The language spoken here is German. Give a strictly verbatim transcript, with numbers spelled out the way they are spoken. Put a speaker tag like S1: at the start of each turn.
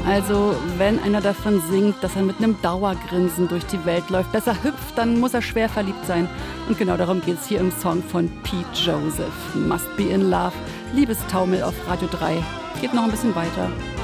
S1: Also, wenn einer davon singt, dass er mit einem Dauergrinsen durch die Welt läuft, dass er hüpft, dann muss er schwer verliebt sein. Und genau darum geht es hier im Song von Pete Joseph. Must Be in Love. Liebestaumel auf Radio drei. Geht noch ein bisschen weiter.